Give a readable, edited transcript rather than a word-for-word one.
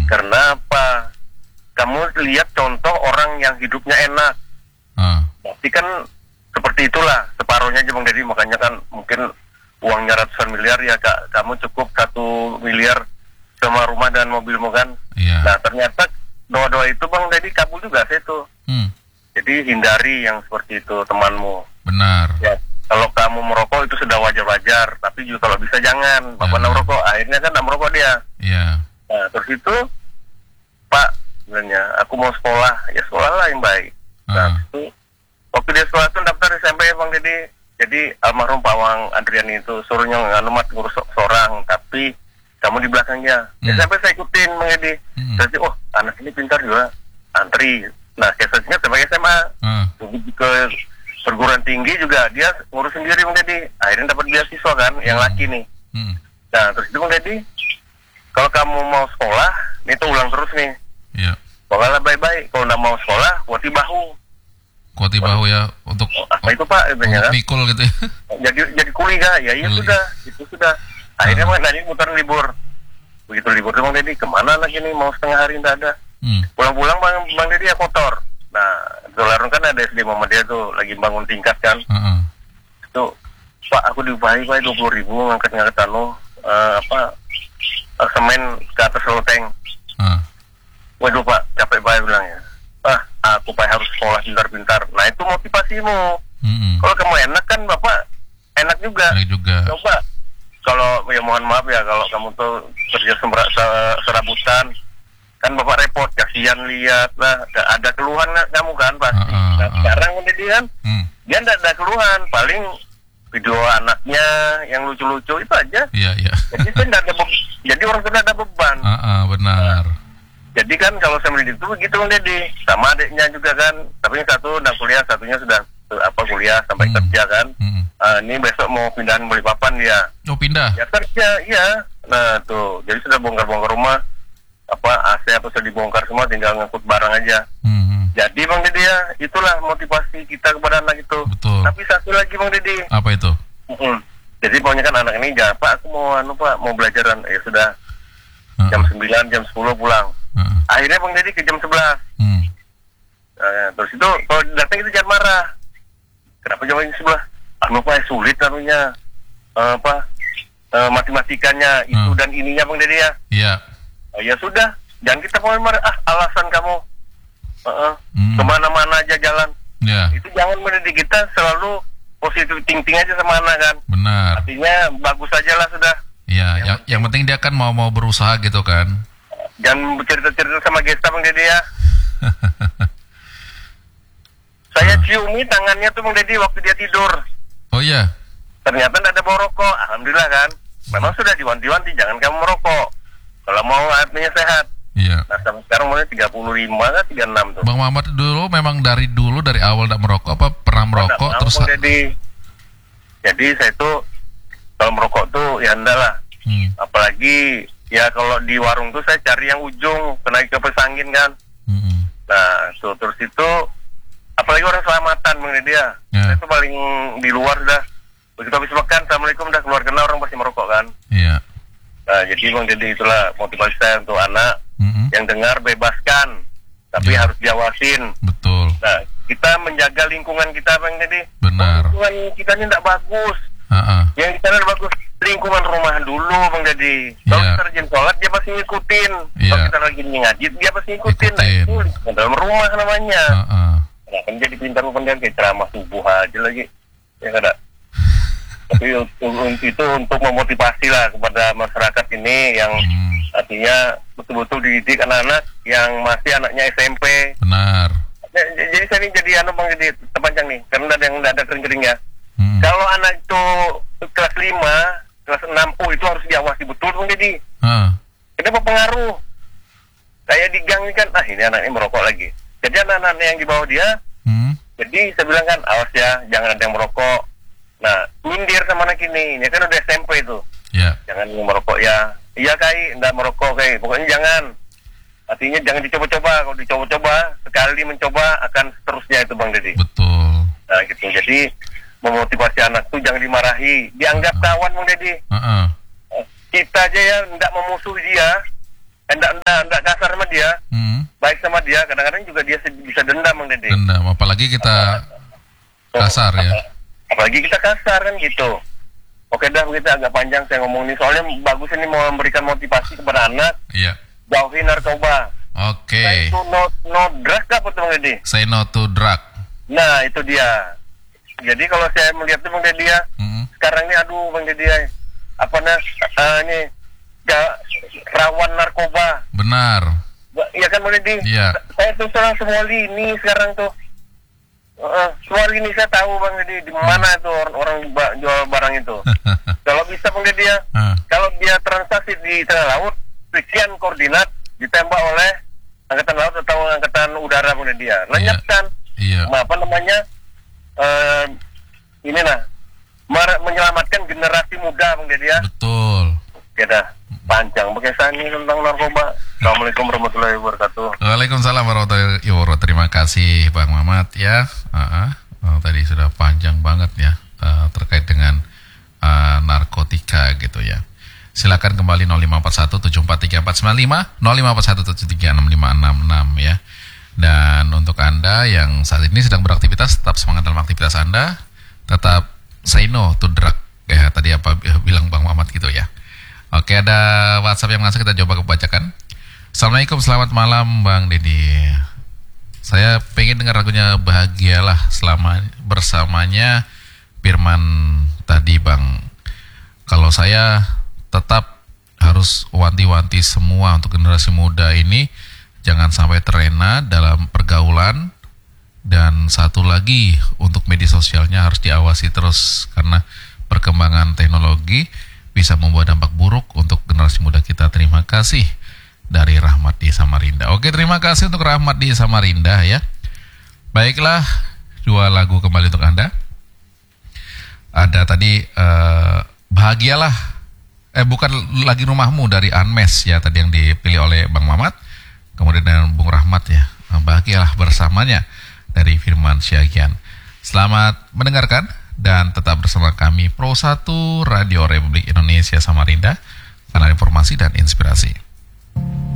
Karena apa? Kamu lihat contoh orang yang hidupnya enak. Tapi kan seperti itulah, separuhnya aja Bang Deddy. Makanya kan mungkin uangnya ratusan miliar ya Kak, kamu cukup 1 miliar sama rumah dan mobilmu kan. Nah ternyata doa-doa itu Bang Deddy kabul juga saya itu. Jadi hindari yang seperti itu temanmu. Benar. Ya, kalau kamu merokok itu sudah wajar-wajar, tapi juga kalau bisa jangan. Bapak nak merokok, akhirnya kan nak merokok dia. Nah terus itu, Pak, sebenarnya aku mau sekolah, ya sekolahlah yang baik. Nah itu waktu dia sekolah itu daftar SMP Bang Deddy. Jadi almarhum Pak Wang Adrian itu suruhnya nganumat ngurus seorang, tapi kamu di belakangnya. SMP saya ikutin Bang Deddy. Jadi anak ini pintar juga, antri. Nah kesesnya sampai SMA, ke perguruan tinggi juga dia ngurus sendiri Bang Deddy. Akhirnya dapat beasiswa kan, yang laki nih. Nah terus itu Bang Deddy, kalau kamu mau sekolah, ini tuh ulang terus nih. Pokoknya baik-baik. Kalau nggak mau sekolah, kuati bahu ya untuk apa itu Pak? Untuk mikul gitu ya. Jadi kuli Kak. Ya iya sudah, itu sudah. Akhirnya nanti muter libur. Begitu libur Bang Deddy, kemana lagi nih? Mau setengah hari nggak ada. Pulang-pulang Bang Deddy ya kotor. Nah, Dolarun kan ada SD Muhammadiyah tuh lagi bangun tingkat kan. Itu Pak, aku diupahi Pak 20.000 ngangkat semen ke atas loteng. Waduh Pak, capek Pak bilangnya. Aku Pak harus sekolah pintar-pintar. Nah itu motivasimu. Kalau kamu enak kan Bapak enak juga. Coba kalau ya mohon maaf ya kalau kamu tuh kerja serabutan kan Bapak repot, kasihan lihat lah, ada keluhan kamu kan pasti. Nah sekarang dia kan dia tidak ada keluhan, paling video anaknya yang lucu-lucu itu aja. Jadi saya tidak ada jadi orang tidak ada beban. Benar. Jadi kan kalau saya mendidik itu begitu Bang Deddy, sama adiknya juga kan, tapi yang satu udah kuliah, satunya sudah kuliah sampai kerja kan. Ini besok mau pindahan Balikpapan dia. Pindah? Ya kerja, iya. Nah tuh, jadi sudah bongkar-bongkar rumah, AC apa sudah dibongkar semua, tinggal ngangkut barang aja. Jadi Bang Deddy ya, itulah motivasi kita kepada anak itu. Betul. Tapi satu lagi Bang Deddy. Apa itu? Jadi pokoknya kan anak ini jangan Pak, aku mau belajaran. Ya sudah, jam 9, jam 10 pulang. Akhirnya Bang Deddy ke jam 11. Terus itu kalau datang itu jangan marah. Kenapa jam 11? Pak sulit matematikanya itu dan ininya Bang Deddy ya. Ya sudah, jangan kita mau marah. Alasan kamu kemana-mana aja jalan. Itu jangan Bang Deddy, kita selalu positif thinking aja sama anak kan. Benar. Artinya bagus aja lah sudah. Yang penting dia kan mau berusaha gitu kan. Jangan bercerita-cerita sama Gesta Bang Deddy ya. Saya ciumi tangannya tuh Bang Deddy waktu dia tidur. Oh iya. Ternyata tidak ada bawa rokok. Alhamdulillah kan. Memang sudah diwanti-wanti jangan kamu merokok. Kalau mau artinya sehat. Nah sampai sekarang mulai 35 kan 36 tuh. Bang Mamat dulu memang dari awal tidak merokok apa pernah merokok terus. Bang Deddy. Jadi saya tuh kalau merokok tuh ya enggak lah. Apalagi ya kalau di warung tuh saya cari yang ujung, kena kipas angin kan. Nah, terus itu apalagi orang selamatan Bang Deddy ya. Saya tuh paling di luar dah. Begitu habis makan, Assalamualaikum dah keluar kena orang pasti merokok kan. Nah, jadi Bang Deddy itulah motivasi saya untuk anak yang dengar bebaskan, tapi harus diawasin. Betul. Nah, kita menjaga lingkungan kita Bang Deddy. Benar. Lingkungan kita ini tidak bagus. Yang kita ada bagus lingkungan rumah dulu Bang Deddy. Kalau kita rajin sholat dia pasti ngikutin. Kalau kita rajin ngaji dia pasti ngikutin. Nah itu lingkungan dalam rumah namanya. Nah kan jadi pintar pendidikan kayak ceramah subuh aja lagi. Ya kada. Tapi itu untuk memotivasi lah kepada masyarakat ini yang artinya betul-betul dididik anak-anak yang masih anaknya SMP. Benar. Jadi saya ini jadi Bang Deddy terpanjang nih karena ada yang tidak ada kering-kering ya. Kalau anak itu kelas 5, kelas 6, itu harus diawasi betul Bang Deddy. Kenapa pengaruh? Saya di gang ini kan, ini anaknya merokok lagi. Jadi anak-anak yang di bawah dia, jadi saya bilang kan, awas ya, jangan ada yang merokok. Nah, nyindir sama anak ini kan udah SMP itu. Jangan merokok ya. Iya Kai, enggak merokok Kai. Pokoknya jangan. Artinya jangan dicoba-coba. Kalau dicoba-coba, sekali mencoba akan seterusnya itu Bang Deddy. Betul. Nah gitu, jadi memotivasi anak tuh jangan dimarahi, dianggap kawan Bang Deddy. Kita aja ya tidak memusuhi dia, enggak kasar sama dia, baik sama dia. Kadang-kadang juga dia bisa dendam, Bang Dede. Dendam, apalagi kita kasar ya. Apalagi kita kasar kan gitu. Oke dah, begitu agak panjang saya ngomong ini. Soalnya bagus ini mau memberikan motivasi kepada anak. Iya. Jauhi narkoba. Oke. Say to no drug apa tuh, Bang Dede? Say no to drug. Nah, itu dia. Jadi kalau saya melihat tuh, Bang Dede ya, sekarang ini aduh Bang Dede ya, ini rawan narkoba. Benar. Iya kan, Bang Dede? Iya. Saya tuh semua lini sekarang tuh. Semua lini saya tahu, Bang Dede, di mana itu orang jual barang itu. Kalau bisa, Bang Dede ya, kalau dia transaksi di tengah laut, sekian koordinat ditembak oleh angkatan laut atau angkatan udara, Bang Dede ya. Lenyapkan. Iya. Apa namanya? Menyelamatkan generasi muda, Bang Dede ya. Betul. Ya dah, panjang bagaimana ini tentang narkoba. Assalamualaikum warahmatullahi wabarakatuh. Waalaikumsalam warahmatullahi wabarakatuh. Terima kasih Bang Mamat ya. Tadi sudah panjang banget ya terkait dengan narkotika gitu ya. Silakan kembali 0541743495, 0541736566 ya. Dan untuk Anda yang saat ini sedang beraktivitas, tetap semangat dalam aktivitas Anda. Tetap say no to drug ya, tadi apa bilang Bang Mamat gitu ya. Oke, ada WhatsApp yang masuk, kita coba bacakan. Assalamualaikum, selamat malam Bang Deddy. Saya pengen dengar lagunya Bahagialah selama bersamanya Firman tadi Bang. Kalau saya tetap harus wanti-wanti semua untuk generasi muda ini, jangan sampai terlena dalam pergaulan. Dan satu lagi, untuk media sosialnya harus diawasi terus, karena perkembangan teknologi bisa membawa dampak buruk untuk generasi muda kita. Terima kasih dari Rahmat di Samarinda. Oke, terima kasih untuk Rahmat di Samarinda ya. Baiklah, 2 lagu kembali untuk Anda. Ada tadi Bahagialah, bukan lagi rumahmu dari Unmesh ya, tadi yang dipilih oleh Bang Mamat. Kemudian dengan Bung Rahmat ya, Bahagialah bersamanya dari Firman Syagian. Selamat mendengarkan dan tetap bersama kami Pro 1 Radio Republik Indonesia Samarinda, kanal informasi dan inspirasi.